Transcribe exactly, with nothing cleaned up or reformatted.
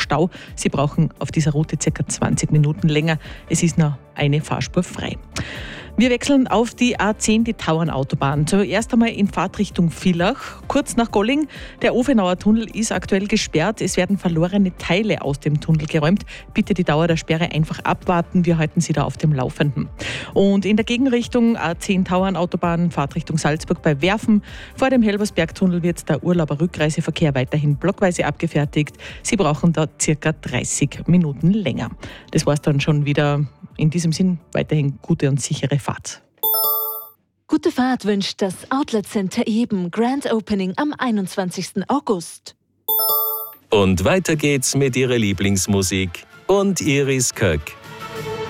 Stau. Sie brauchen auf dieser Route ca. zwanzig Minuten länger. Es ist noch eine Fahrspur frei. Wir wechseln auf die A zehn, die Tauernautobahn. Zuerst einmal in Fahrtrichtung Villach, kurz nach Golling. Der Ofenauer Tunnel ist aktuell gesperrt. Es werden verlorene Teile aus dem Tunnel geräumt. Bitte die Dauer der Sperre einfach abwarten. Wir halten Sie da auf dem Laufenden. Und in der Gegenrichtung A zehn Tauernautobahn, Fahrtrichtung Salzburg bei Werfen. Vor dem Helbersbergtunnel wird der Urlauber-Rückreiseverkehr weiterhin blockweise abgefertigt. Sie brauchen da circa dreißig Minuten länger. Das war's dann schon wieder. In diesem Sinn weiterhin gute und sichere Fahrt. Gute Fahrt wünscht das Outlet Center Eben. Grand Opening am einundzwanzigsten August. Und weiter geht's mit ihrer Lieblingsmusik und Iris Köck.